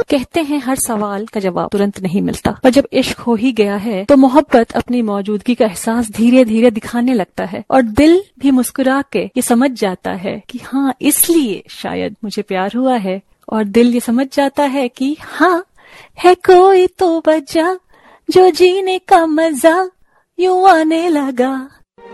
कहते हैं हर सवाल का जवाब तुरंत नहीं मिलता, पर जब इश्क हो ही गया है तो मोहब्बत अपनी मौजूदगी का एहसास धीरे धीरे दिखाने लगता है और दिल भी मुस्कुरा के ये समझ जाता है कि हाँ, इसलिए शायद मुझे प्यार हुआ है। और दिल ये समझ जाता है कि हाँ, है कोई तो वजह जो जीने का मजा यूं आने लगा।